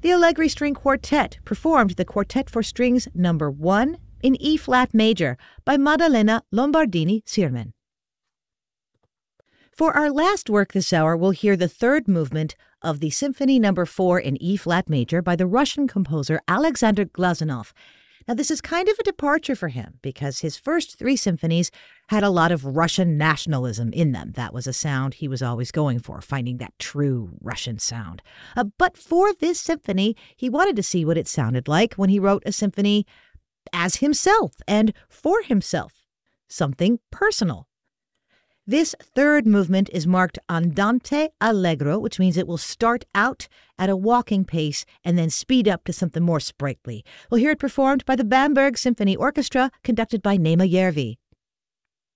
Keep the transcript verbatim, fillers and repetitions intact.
The Allegri String Quartet performed the Quartet for Strings number one in E-flat major by Maddalena Lombardini-Sirman. For our last work this hour, we'll hear the third movement of the Symphony number four in E-flat major by the Russian composer Alexander Glazunov. Now, this is kind of a departure for him because his first three symphonies had a lot of Russian nationalism in them. That was a sound he was always going for, finding that true Russian sound. Uh, but for this symphony, he wanted to see what it sounded like when he wrote a symphony as himself and for himself, something personal. This third movement is marked andante allegro, which means it will start out at a walking pace and then speed up to something more sprightly. We'll hear it performed by the Bamberg Symphony Orchestra, conducted by Nema Järvi.